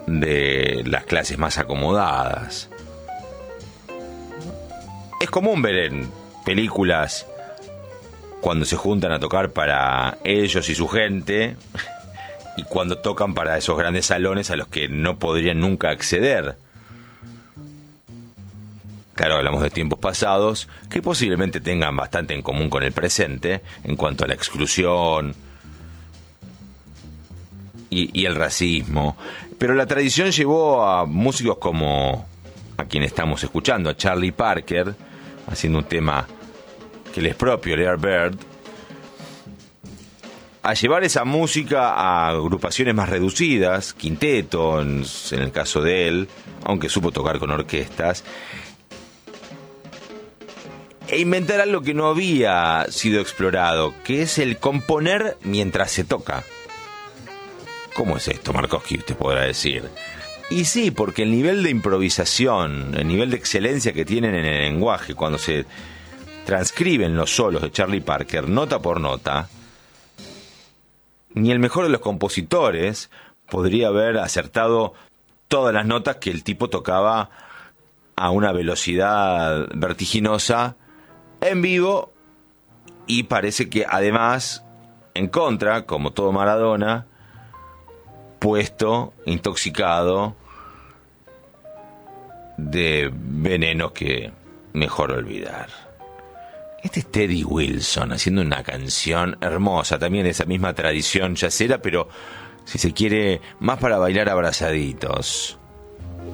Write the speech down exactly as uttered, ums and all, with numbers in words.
de las clases más acomodadas. Es común ver en películas cuando se juntan a tocar para ellos y su gente, y cuando tocan para esos grandes salones a los que no podrían nunca acceder. Claro, hablamos de tiempos pasados que posiblemente tengan bastante en común con el presente en cuanto a la exclusión y, y el racismo. Pero la tradición llevó a músicos como a quien estamos escuchando, a Charlie Parker, haciendo un tema que le es propio, Leo Bird, a llevar esa música a agrupaciones más reducidas, quinteto en, en el caso de él, aunque supo tocar con orquestas, e inventar algo que no había sido explorado, que es el componer mientras se toca. ¿Cómo es esto, Markowski? Usted podrá decir. Y sí, porque el nivel de improvisación, el nivel de excelencia que tienen en el lenguaje cuando se transcriben los solos de Charlie Parker, nota por nota, ni el mejor de los compositores podría haber acertado todas las notas que el tipo tocaba a una velocidad vertiginosa en vivo, y parece que además en contra, como todo Maradona, puesto, intoxicado de venenos que mejor olvidar. Este es Teddy Wilson haciendo una canción hermosa, también de esa misma tradición yacera, pero si se quiere, más para bailar abrazaditos.